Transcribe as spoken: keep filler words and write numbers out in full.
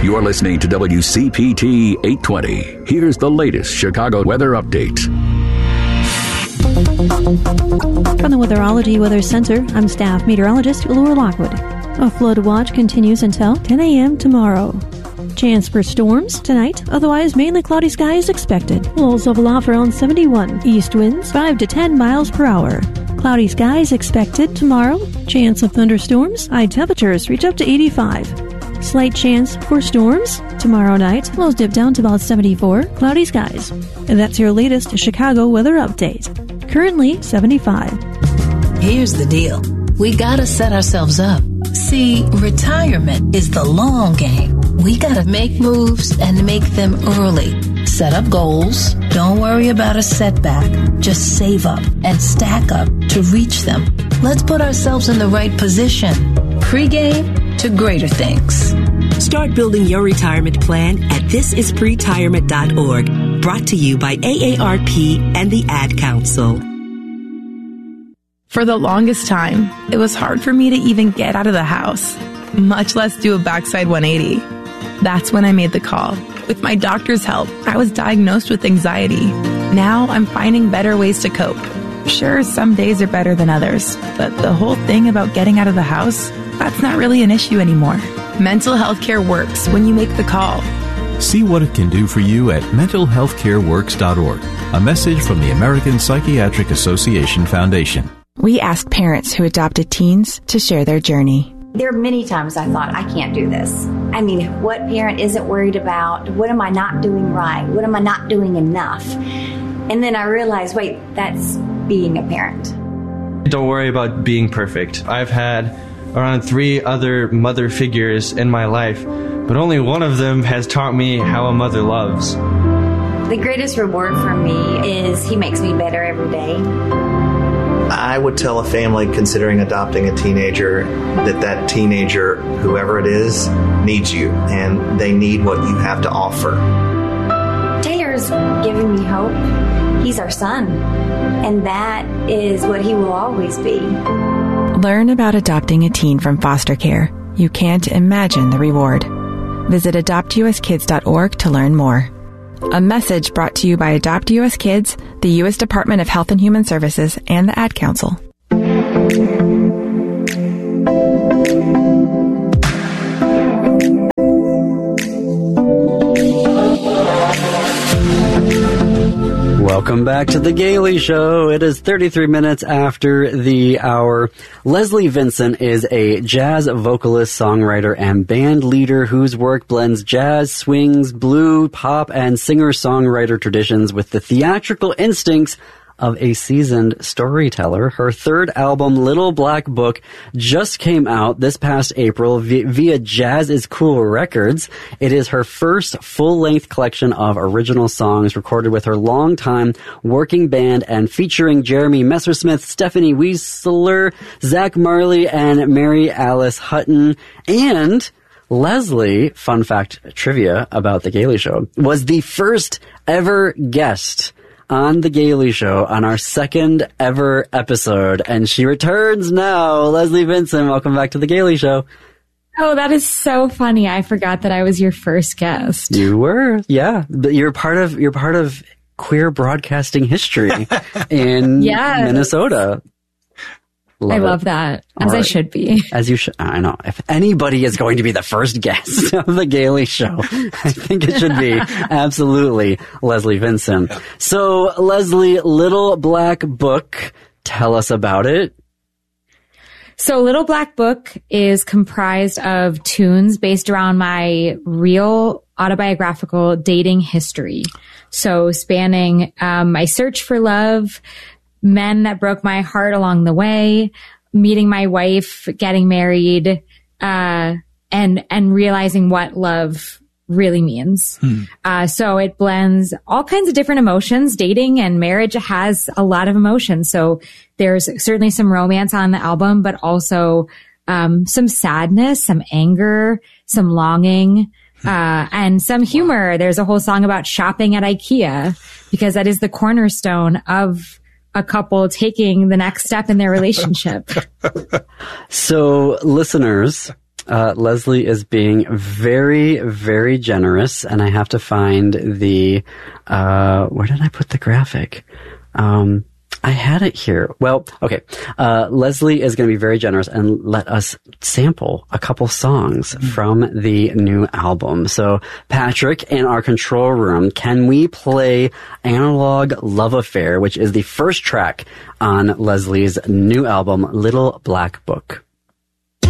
You're listening to W C P T eight twenty. Here's the latest Chicago weather update. From the Weatherology Weather Center, I'm staff meteorologist Laura Lockwood. A flood watch continues until ten a.m. tomorrow. Chance for storms tonight, otherwise mainly cloudy skies expected. Lows level off around seventy-one. East winds five to ten miles per hour. Cloudy skies expected tomorrow. Chance of thunderstorms. High temperatures reach up to eighty-five. Slight chance for storms tomorrow night. Lows dip down to about seventy-four. Cloudy skies. And that's your latest Chicago weather update. Currently seventy-five. Here's the deal. We gotta set ourselves up. See, retirement is the long game. We gotta make moves and make them early. Set up goals. Don't worry about a setback. Just save up and stack up to reach them. Let's put ourselves in the right position. Pre-game to greater things. Start building your retirement plan at this is pretirement dot org. Brought to you by A A R P and the Ad Council. For the longest time, it was hard for me to even get out of the house, much less do a backside one eighty. That's when I made the call. With my doctor's help, I was diagnosed with anxiety. Now I'm finding better ways to cope. Sure, some days are better than others, but the whole thing about getting out of the house, that's not really an issue anymore. Mental health care works when you make the call. See what it can do for you at mental health care works dot org. A message from the American Psychiatric Association Foundation. We ask parents who adopted teens to share their journey. There are many times I thought, I can't do this. I mean, what parent isn't worried about? What am I not doing right? What am I not doing enough? And then I realized, wait, that's being a parent. Don't worry about being perfect. I've had around three other mother figures in my life, but only one of them has taught me how a mother loves. The greatest reward for me is he makes me better every day. I would tell a family considering adopting a teenager that that teenager, whoever it is, needs you, and they need what you have to offer. Taylor's giving me hope. He's our son, and that is what he will always be. Learn about adopting a teen from foster care. You can't imagine the reward. Visit adopt U S kids dot org to learn more. A message brought to you by Adopt U S Kids, the U S Department of Health and Human Services, and the Ad Council. Welcome back to The Gailey Show. It is thirty-three minutes after the hour. Leslie Vinson is a jazz vocalist, songwriter, and band leader whose work blends jazz, swings, blue, pop, and singer-songwriter traditions with the theatrical instincts of a seasoned storyteller. Her third album, Little Black Book, just came out this past April via, via Jazz is Cool Records. It is her first full-length collection of original songs recorded with her longtime working band and featuring Jeremy Messersmith, Stephanie Weisler, Zach Marley, and Mary Alice Hutton. And Leslie, fun fact trivia about The Gailey Show, was the first ever guest on The Gailey Show on our second ever episode, and she returns now. Leslie Vinson, welcome back to The Gailey Show. Oh, that is so funny. I forgot that I was your first guest. You were, yeah. But you're part of you're part of queer broadcasting history in yes. Minnesota. Love I it. love that, as right. I should be. As you should. I know. If anybody is going to be the first guest of The Gailey Show, I think it should be absolutely Leslie Vinson. So, Leslie, Little Black Book, tell us about it. So, Little Black Book is comprised of tunes based around my real autobiographical dating history. So, spanning um, my search for love, men that broke my heart along the way, meeting my wife, getting married, uh, and, and realizing what love really means. Hmm. Uh, so it blends all kinds of different emotions. Dating and marriage has a lot of emotions. So there's certainly some romance on the album, but also, um, some sadness, some anger, some longing, uh, and some humor. There's a whole song about shopping at IKEA because that is the cornerstone of a couple taking the next step in their relationship. So, listeners, Uh, Leslie is being very, very generous, and I have to find the, uh, where did I put the graphic? Um, I had it here. Well, okay. Uh, Leslie is going to be very generous and let us sample a couple songs mm-hmm. from the new album. So, Patrick, in our control room, can we play Analog Love Affair, which is the first track on Leslie's new album, Little Black Book?